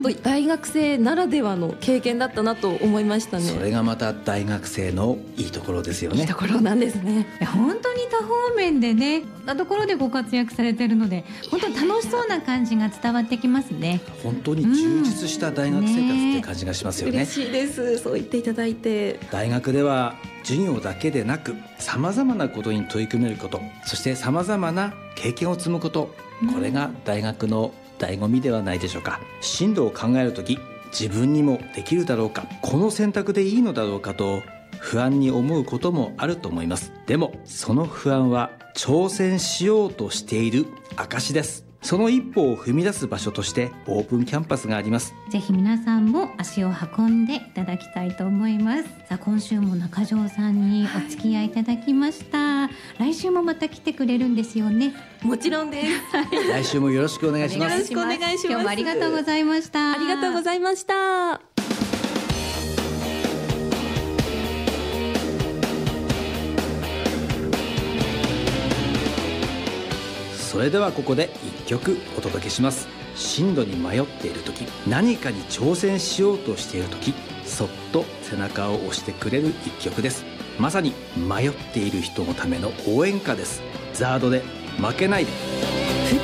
大学生ならではの経験だったなと思いましたね。 それがまた大学生のいいところですよね。 いいところなんですね。 いや本当に多方面でね、いろんなところでご活躍されてるので、本当に楽しそうな感じが伝わってきますね。 本当に充実した大学生活って感じがしますよね。 嬉しいです。そう言っていただいて。 大学では授業だけでなく、さまざまなことに取り組めること、そしてさまざまな経験を積むこと、これが大学の醍醐味ではないでしょうか。進路を考えるとき、自分にもできるだろうか、この選択でいいのだろうかと不安に思うこともあると思います。でもその不安は挑戦しようとしている証です。その一歩を踏み出す場所としてオープンキャンパスがあります。 ぜひ皆さんも足を運んでいただきたいと思います。さあ今週も中条さんにお付き合いいただきました、来週もまた来てくれるんですよね。 もちろんです。 来週もよろしくお願いします。 よろしくお願いします。 今日もありがとうございました。 ありがとうございました。 それではここで一曲お届けします。進路に迷っている時、何かに挑戦しようとしている時、そっと背中を押してくれる一曲です。まさに迷っている人のための応援歌です。ザードで負けないで。